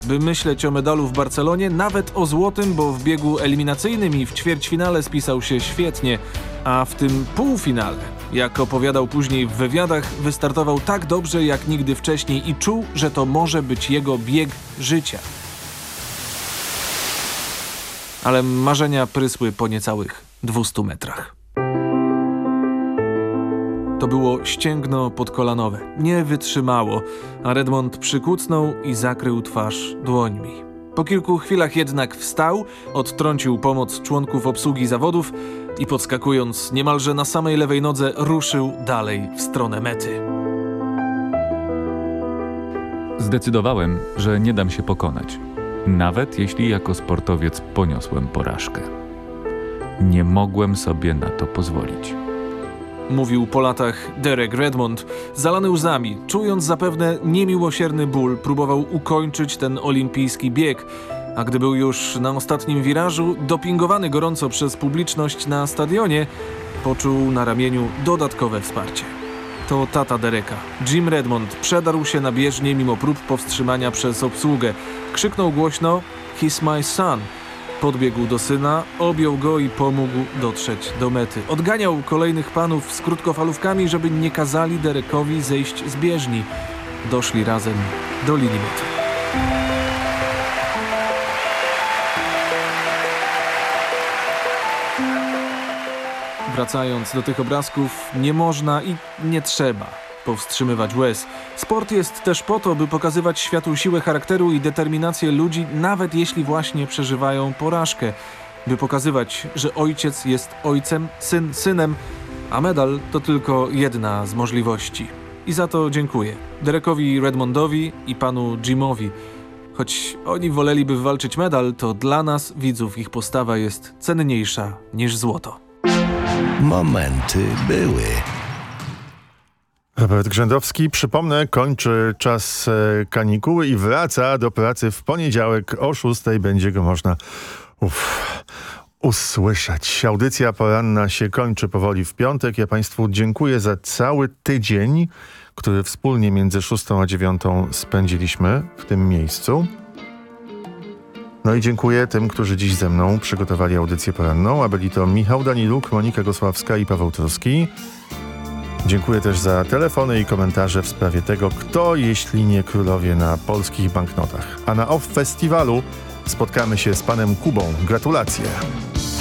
by myśleć o medalu w Barcelonie, nawet o złotym, bo w biegu eliminacyjnym i w ćwierćfinale spisał się świetnie, a w tym półfinale, jak opowiadał później w wywiadach, wystartował tak dobrze jak nigdy wcześniej i czuł, że to może być jego bieg życia. Ale marzenia prysły po niecałych 200 metrach. To było ścięgno podkolanowe. Nie wytrzymało, a Redmond przykucnął i zakrył twarz dłońmi. Po kilku chwilach jednak wstał, odtrącił pomoc członków obsługi zawodów i podskakując niemalże na samej lewej nodze ruszył dalej w stronę mety. Zdecydowałem, że nie dam się pokonać, nawet jeśli jako sportowiec poniosłem porażkę. Nie mogłem sobie na to pozwolić. Mówił po latach Derek Redmond, zalany łzami, czując zapewne niemiłosierny ból, próbował ukończyć ten olimpijski bieg, a gdy był już na ostatnim wirażu, dopingowany gorąco przez publiczność na stadionie, poczuł na ramieniu dodatkowe wsparcie. To tata Dereka, Jim Redmond, przedarł się na bieżnię mimo prób powstrzymania przez obsługę. Krzyknął głośno "He's my son". Podbiegł do syna, objął go i pomógł dotrzeć do mety. Odganiał kolejnych panów z krótkofalówkami, żeby nie kazali Derekowi zejść z bieżni. Doszli razem do linii mety. Wracając do tych obrazków, nie można i nie trzeba powstrzymywać łez. Sport jest też po to, by pokazywać światu siłę charakteru i determinację ludzi, nawet jeśli właśnie przeżywają porażkę. By pokazywać, że ojciec jest ojcem, syn synem, a medal to tylko jedna z możliwości. I za to dziękuję Derekowi Redmondowi i panu Jimowi. Choć oni woleliby wywalczyć medal, to dla nas, widzów, ich postawa jest cenniejsza niż złoto. Momenty były. Robert Grzędowski, przypomnę, kończy czas kanikuły i wraca do pracy w poniedziałek o 6:00. Będzie go można usłyszeć. Audycja poranna się kończy powoli w piątek. Ja Państwu dziękuję za cały tydzień, który wspólnie między 6:00 a 9:00 spędziliśmy w tym miejscu. No i dziękuję tym, którzy dziś ze mną przygotowali audycję poranną, a byli to Michał Daniluk, Monika Gosławska i Paweł Truski. Dziękuję też za telefony i komentarze w sprawie tego, kto, jeśli nie królowie na polskich banknotach. A na OFF Festiwalu spotkamy się z panem Kubą. Gratulacje.